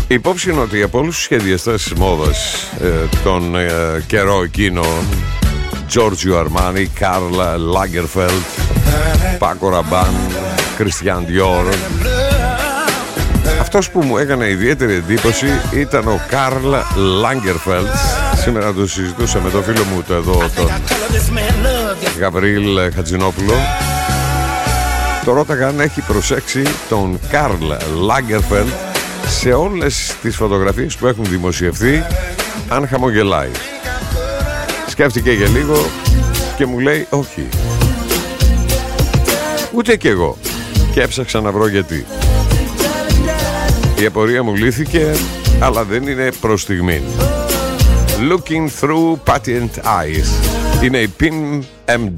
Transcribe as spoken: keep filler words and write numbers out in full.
Υπόψη είναι ότι από όλους τους σχεδιαστές της μόδας ε, τον ε, καιρό εκείνο, Giorgio Armani, Karl Lagerfeld, Paco Rabanne, Christian Dior, αυτός που μου έκανε ιδιαίτερη εντύπωση ήταν ο Karl Lagerfeld. Σήμερα το συζητούσα με τον φίλο μου το εδώ, τον Γαβρίλ Χατζηνόπουλο. Το ρώταγα αν έχει προσέξει τον Karl Lagerfeld σε όλες τις φωτογραφίες που έχουν δημοσιευθεί, αν χαμογελάει. Σκέφτηκε για λίγο και μου λέει όχι. Ούτε κι εγώ. Και έψαξα να βρω γιατί. Η απορία μου λύθηκε, αλλά δεν είναι προς στιγμή. Looking through patent eyes. Είναι η πι εμ